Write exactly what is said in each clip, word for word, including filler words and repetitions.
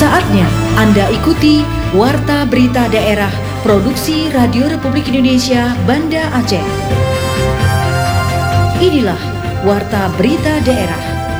Saatnya Anda ikuti Warta Berita Daerah Produksi Radio Republik Indonesia Banda Aceh. Inilah Warta Berita Daerah.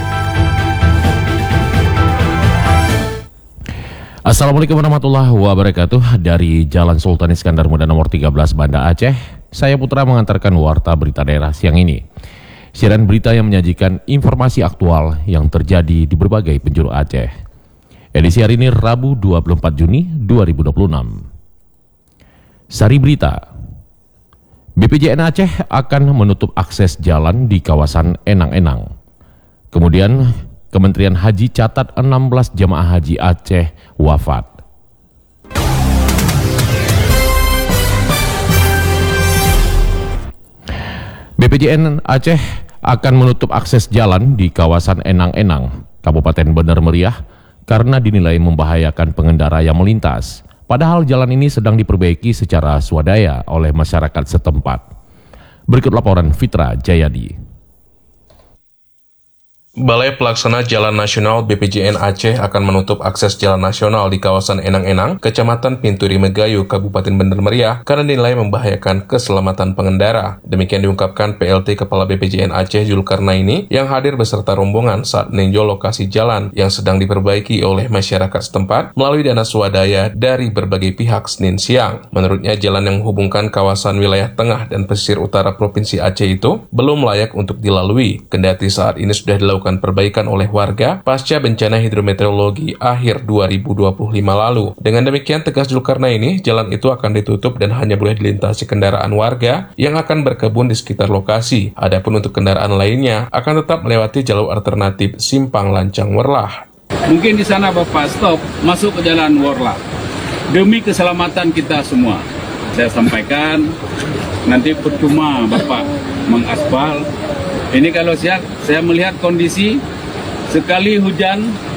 Assalamualaikum warahmatullahi wabarakatuh. Dari Jalan Sultan Iskandar Muda nomor tiga belas Banda Aceh, saya Putra mengantarkan Warta Berita Daerah siang ini. Siaran berita yang menyajikan informasi aktual yang terjadi di berbagai penjuru Aceh. Edisi hari ini Rabu dua puluh empat Juni dua ribu dua puluh enam. Sari berita. B P J N Aceh akan menutup akses jalan di kawasan Enang-Enang. Kemudian Kementerian Haji catat enam belas jamaah haji Aceh wafat. B P J N Aceh akan menutup akses jalan di kawasan Enang-Enang, Kabupaten Bener Meriah, karena dinilai membahayakan pengendara yang melintas. Padahal jalan ini sedang diperbaiki secara swadaya oleh masyarakat setempat. Berikut laporan Fitra Jayadi. Balai Pelaksana Jalan Nasional B P J N Aceh akan menutup akses jalan nasional di kawasan Enang-Enang, Kecamatan Pinturi Megayu, Kabupaten Bener Meriah, karena dinilai membahayakan keselamatan pengendara. Demikian diungkapkan P L T Kepala B P J N Aceh Zulkarnaini yang hadir beserta rombongan saat meninjau lokasi jalan yang sedang diperbaiki oleh masyarakat setempat melalui dana swadaya dari berbagai pihak Senin siang. Menurutnya, jalan yang menghubungkan kawasan wilayah tengah dan pesisir utara Provinsi Aceh itu belum layak untuk dilalui, kendati saat ini sudah dilakukan perbaikan oleh warga pasca bencana hidrometeorologi akhir dua ribu dua puluh lima lalu. Dengan demikian, tegas Zulkarnaini, jalan itu akan ditutup dan hanya boleh dilintasi kendaraan warga yang akan berkebun di sekitar lokasi. Adapun untuk kendaraan lainnya akan tetap melewati jalur alternatif Simpang Lancang Worlah. Mungkin di sana Bapak stop masuk ke jalan Worlah demi keselamatan kita semua. Saya sampaikan, nanti percuma Bapak mengaspal. Ini kalau siap, saya melihat kondisi sekali hujan